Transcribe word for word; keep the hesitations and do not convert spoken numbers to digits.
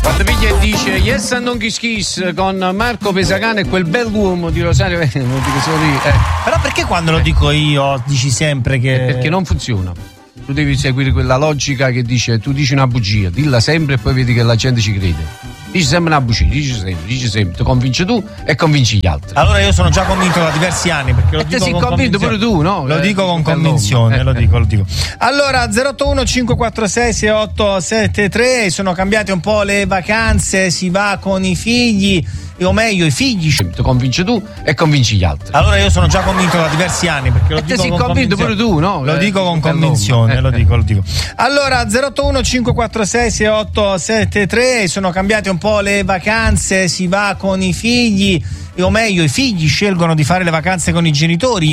Quando piglia e dice yes and non kiss kiss con Marco Pesacane e quel bell'uomo di Rosario non dico solo io, eh. Però perché quando lo dico io dici sempre che... Perché non funziona. Tu devi seguire quella logica che dice tu dici una bugia, dilla sempre e poi vedi che la gente ci crede. Dici sempre una bugia, dici sempre, dici sempre, ti convinci tu e convinci gli altri. Allora io sono già convinto da diversi anni perché lo e dico te sei con convinto pure tu, no? Lo eh, dico con convinzione, eh, lo dico, lo dico. Allora zero otto uno cinque quattro sei sei otto sette tre, sono cambiate un po' le vacanze, si va con i figli, o meglio i figli. Ti convinci tu e convinci gli altri. Allora io sono già convinto da diversi anni perché lo e dico te sei con convinto convinzione. pure tu, no? Lo eh, dico con convinzione, eh, lo dico, lo dico. Allora zero otto uno cinque quattro sei sei otto sette tre, sono cambiate un po' le vacanze, si va con i figli, o meglio i figli scelgono di fare le vacanze con i genitori.